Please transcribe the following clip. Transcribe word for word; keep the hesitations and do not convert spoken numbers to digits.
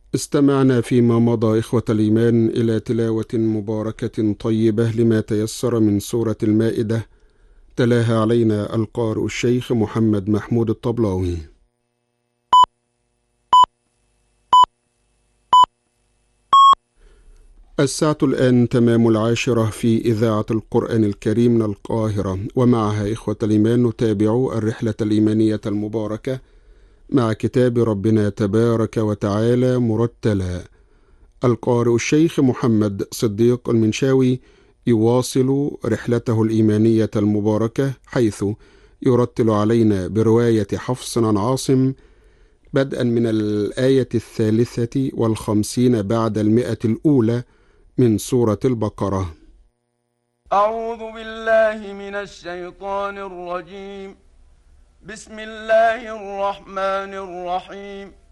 استمعنا فيما مضى إخوة الإيمان إلى تلاوة مباركة طيبة لما تيسر من سورة المائدة، تلاها علينا القارئ الشيخ محمد محمود الطبلاوي. الساعة الآن تمام العاشرة في إذاعة القرآن الكريم من القاهرة، ومعها إخوة الإيمان نتابع الرحلة الإيمانية المباركة مع كتاب ربنا تبارك وتعالى مرتلا. القارئ الشيخ محمد صديق المنشاوي يواصل رحلته الإيمانية المباركة، حيث يرتل علينا برواية حفص عن عاصم بدءا من الآية الثالثة والخمسين بعد المئة الأولى من سورة البقرة. أعوذ بالله من الشيطان الرجيم. بسم الله الرحمن الرحيم.